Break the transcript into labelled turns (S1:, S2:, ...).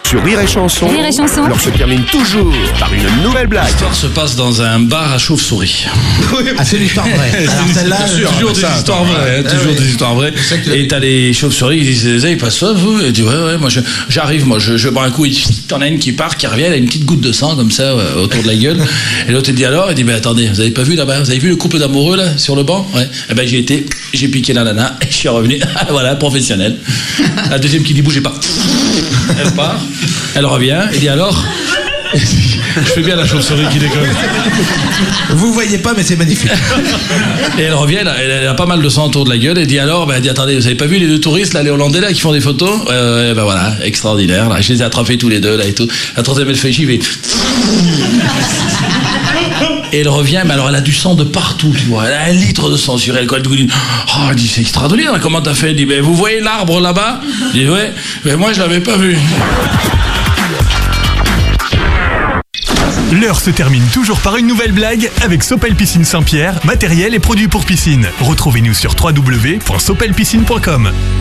S1: Sur Rire et Chanson,
S2: Rire et Chanson.
S1: l'heure se termine toujours par une nouvelle blague.
S3: L'histoire se passe dans un bar à chauve-souris.
S4: Ah, c'est l'histoire vraie. Alors celle-là,
S3: Toujours des histoires vraies, toujours des histoires vraies. Et t'as les chauves-souris, ils disent, vous avez pas soif, vous? Et tu dis, ouais, moi j'arrive, je bois un coup, t'en as une qui part, qui revient, elle a une petite goutte de sang comme ça autour de la gueule. Et l'autre il dit alors, il dit, mais attendez, vous avez pas vu là-bas, vous avez vu le couple d'amoureux là, sur le banc? Ouais. Eh ben j'ai piqué la nana, et je suis revenu, voilà, professionnel. La deuxième qui dit, bougez pas. Elle part, elle revient, et dit alors. Je fais bien la chauve-souris qui déconne.
S4: vous voyez pas, mais c'est magnifique.
S3: Et elle revient, elle a pas mal de sang autour de la gueule. Elle dit alors, elle dit attendez, vous avez pas vu les deux touristes là, les Hollandais là qui font des photos? Ben voilà, extraordinaire. Là, je les ai attrapés tous les deux là et tout. La troisième elle fait chier. Et elle revient, mais alors elle a du sang de partout, tu vois. Elle a 1 litre de sang sur elle. Elle dit, oh, elle dit c'est extraordinaire. Comment t'as fait? Elle dit, ben vous voyez l'arbre là-bas? Je dis ouais, mais moi je l'avais pas vu.
S5: L'heure se termine toujours par une nouvelle blague avec Sopel Piscine Saint-Pierre, matériel et produits pour piscine. Retrouvez-nous sur www.sopelpiscine.com.